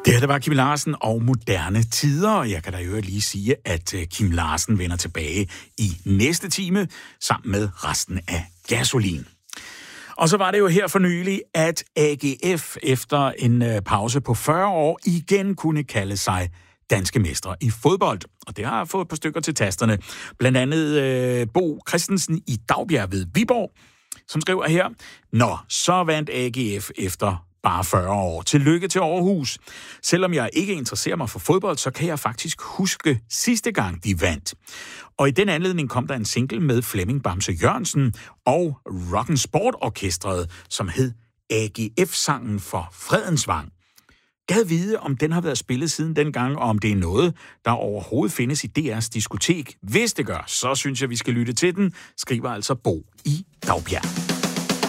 Det var Kim Larsen og Moderne Tider. Jeg kan da jo lige sige, at Kim Larsen vender tilbage i næste time sammen med resten af Gasolin. Og så var det jo her for nylig, at AGF efter en pause på 40 år igen kunne kalde sig danske mestre i fodbold. Og det har fået et par stykker til tasterne. Blandt andet Bo Christensen i Dagbjerg ved Viborg, som skriver her: Nå, så vandt AGF efter bare 40 år. Tillykke til Aarhus. Selvom jeg ikke interesserer mig for fodbold, så kan jeg faktisk huske sidste gang, de vandt. Og i den anledning kom der en single med Flemming Bamse Jørgensen og Rock'n Sport Orkestret, som hed AGF-sangen for Fredensvang. Gad vide, om den har været spillet siden dengang, og om det er noget, der overhovedet findes i DR's diskotek. Hvis det gør, så synes jeg, vi skal lytte til den, skriver altså Bo i Dagbjerg.